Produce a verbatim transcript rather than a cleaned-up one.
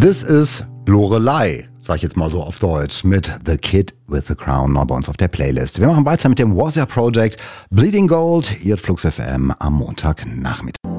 This is Lorelei, sag ich jetzt mal so auf Deutsch, mit The Kid with the Crown noch bei uns auf der Playlist. Wir machen weiter mit dem Was Ya Project, Bleeding Gold, hier at Flux F M am Montagnachmittag.